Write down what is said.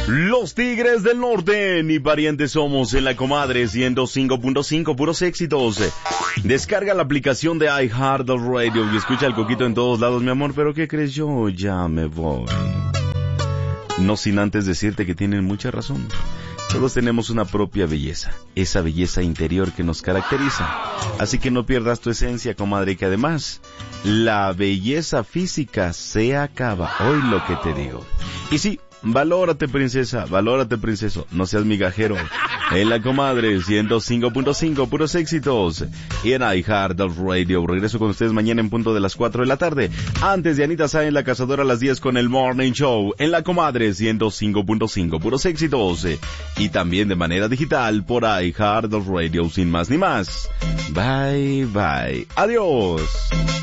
Los Tigres del Norte, ni parientes somos en la comadre 105.5, puros éxitos. Descarga la aplicación de iHeartRadio y escucha el Coquito en todos lados, mi amor, pero ¿qué crees? Yo ya me voy. No sin antes decirte que tienen mucha razón. Todos tenemos una propia belleza, esa belleza interior que nos caracteriza. Así que no pierdas tu esencia, comadre, que además, la belleza física se acaba. Hoy lo que te digo. Y sí, valórate, princesa, valórate, princeso, no seas migajero. En la comadre 105.5, puros éxitos. Y en iHeartRadio. Regreso con ustedes mañana en punto de las 4 de la tarde. Antes de Anita Sáenz, la cazadora, a las 10 con el Morning Show. En la comadre 105.5, puros éxitos. Y también de manera digital por iHeartRadio, sin más ni más. Bye, bye. Adiós.